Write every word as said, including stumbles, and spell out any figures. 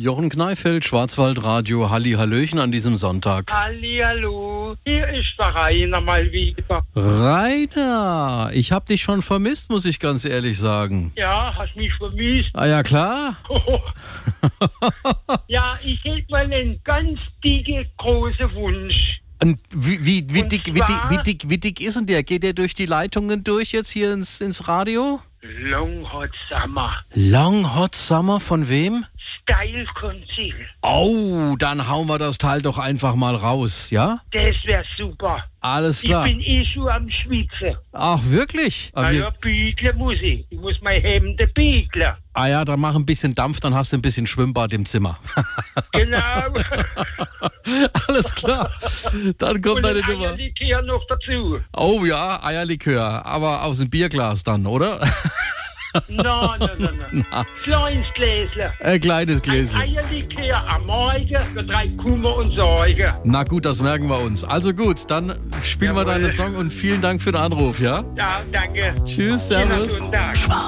Jochen Kneifeld, Schwarzwaldradio, Halli Hallöchen an diesem Sonntag. Hallihallo, hier ist der Rainer mal wieder. Rainer, ich hab dich schon vermisst, muss ich ganz ehrlich sagen. Ja, hast mich vermisst? Ah ja, klar. Ja, ich hätte mal einen ganz dicken, großen Wunsch. Und wie, wie, wie, Und dick, wie, zwar- dick, wie, dick, wie dick ist denn der? Geht der durch die Leitungen durch jetzt hier ins, ins Radio? Long Hot Summer, Long Hot Summer von wem? Style Conceal. Oh, dann hauen wir das Teil doch einfach mal raus, ja? Das wäre super. Alles Ich klar. bin eh schon am Schwitzen. Ach, wirklich? Ah, Na wir- ja, biegeln muss ich. Ich muss mein Hemd biegeln. ah ja, dann mach ein bisschen Dampf, dann hast du ein bisschen Schwimmbad im Zimmer. Genau. Alles klar. Dann kommt Und deine ein Nummer. Eierlikör noch dazu. Oh ja, Eierlikör, aber aus dem Bierglas dann, oder? Nein, nein, nein, nein. Na, Kleines Gläschen. ein kleines Ein Gläschen. Eierlikör am Morgen für drei Kummer und Sorgen. Na gut, das merken wir uns. Also gut, dann spielen wir Jawohl. deinen Song und vielen Dank für den Anruf, ja? Ja, danke. Tschüss, Ihnen einen servus. guten Tag.